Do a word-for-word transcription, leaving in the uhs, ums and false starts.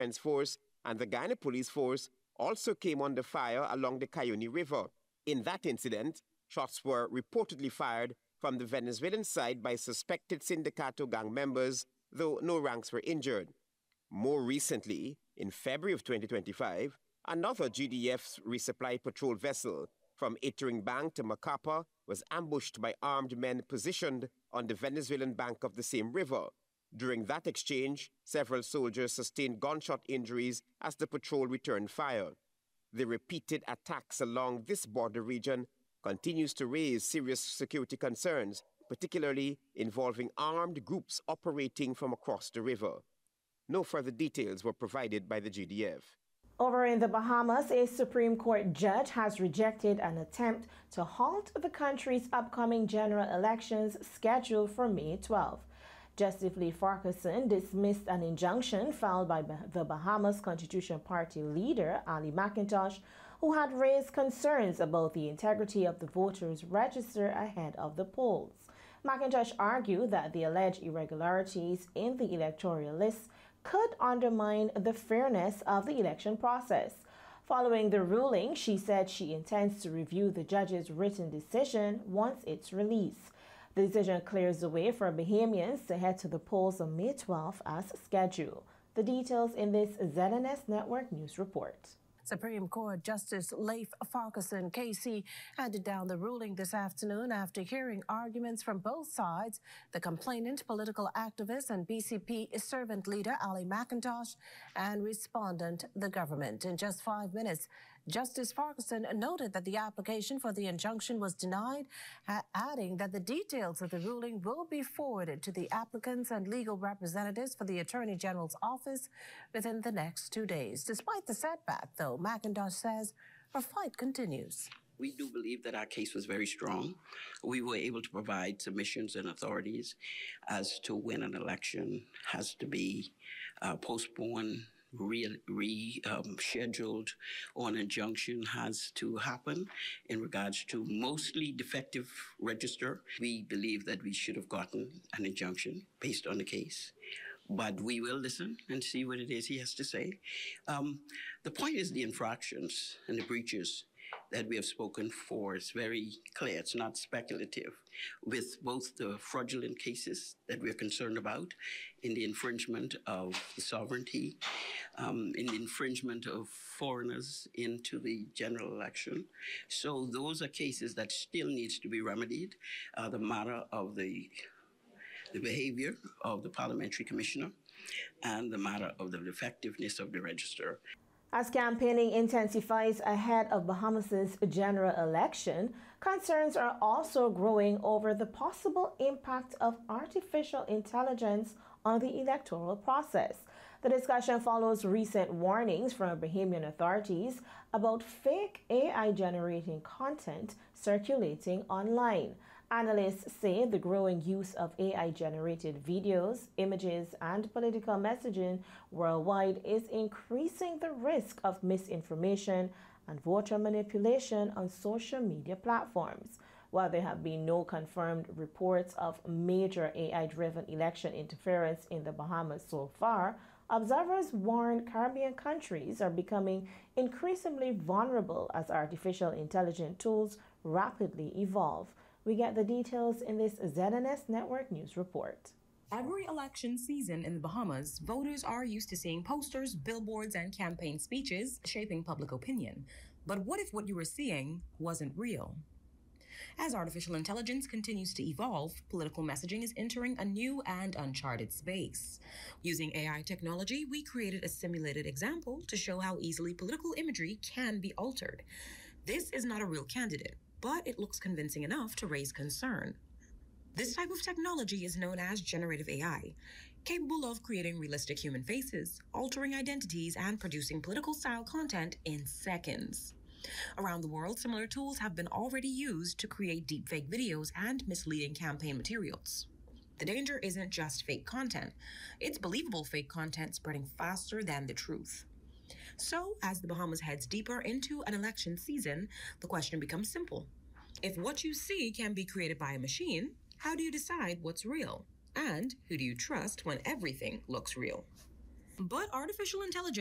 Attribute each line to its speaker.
Speaker 1: Defense Force and the Guyana Police Force also came under fire along the Cayuny River. In that incident, shots were reportedly fired from the Venezuelan side by suspected Sindicato gang members, though no ranks were injured. More recently, in February of twenty twenty-five, another G D F's resupply patrol vessel from Ittering Bank to Macapa was ambushed by armed men positioned on the Venezuelan bank of the same river. During that exchange, several soldiers sustained gunshot injuries as the patrol returned fire. The repeated attacks along this border region continues to raise serious security concerns, particularly involving armed groups operating from across the river. No further details were provided by the G D F.
Speaker 2: Over in the Bahamas, a Supreme Court judge has rejected an attempt to halt the country's upcoming general elections scheduled for May twelfth. Justice Lee Farquharson dismissed an injunction filed by the Bahamas Constitution Party leader, Ali McIntosh, who had raised concerns about the integrity of the voters' register ahead of the polls. McIntosh argued that the alleged irregularities in the electoral list could undermine the fairness of the election process. Following the ruling, she said she intends to review the judge's written decision once it's released. The decision clears the way for Bahamians to head to the polls on May twelfth as scheduled. The details in this Z N S Network News report.
Speaker 3: Supreme Court Justice Leif Farquharson, K C, handed down the ruling this afternoon after hearing arguments from both sides. The complainant, political activist, and B C P servant leader Ali McIntosh, and respondent, the government. In just five minutes, Justice Farquharson noted that the application for the injunction was denied, adding that the details of the ruling will be forwarded to the applicants and legal representatives for the Attorney General's office within the next two days. Despite the setback, though, McIntosh says her fight continues.
Speaker 4: We do believe that our case was very strong. We were able to provide submissions and authorities as to when an election has to be uh, postponed, re, re um, scheduled, or an injunction has to happen in regards to mostly defective register. We believe that we should have gotten an injunction based on the case. But we will listen and see what it is he has to say. Um, the point is the infractions and the breaches that we have spoken for is very clear. It's not speculative. With both the fraudulent cases that we're concerned about in the infringement of the sovereignty, um, in the infringement of foreigners into the general election. So those are cases that still needs to be remedied. Uh, the matter of the the behavior of the parliamentary commissioner, and the matter of the effectiveness of the register.
Speaker 2: As campaigning intensifies ahead of Bahamas' general election, concerns are also growing over the possible impact of artificial intelligence on the electoral process. The discussion follows recent warnings from Bahamian authorities about fake A I generating content circulating online. Analysts say the growing use of A I-generated videos, images, and political messaging worldwide is increasing the risk of misinformation and voter manipulation on social media platforms. While there have been no confirmed reports of major A I-driven election interference in the Bahamas so far, observers warn Caribbean countries are becoming increasingly vulnerable as artificial intelligence tools rapidly evolve. We get the details in this Z N S Network News report.
Speaker 5: Every election season in the Bahamas, voters are used to seeing posters, billboards, and campaign speeches shaping public opinion. But what if what you were seeing wasn't real? As artificial intelligence continues to evolve, political messaging is entering a new and uncharted space. Using A I technology, we created a simulated example to show how easily political imagery can be altered. This is not a real candidate, but it looks convincing enough to raise concern. This type of technology is known as generative A I, capable of creating realistic human faces, altering identities, and producing political-style content in seconds. Around the world, similar tools have been already used to create deepfake videos and misleading campaign materials. The danger isn't just fake content, it's believable fake content spreading faster than the truth. So, as the Bahamas heads deeper into an election season, the question becomes simple. If what you see can be created by a machine, how do you decide what's real? And who do you trust when everything looks real? But artificial intelligence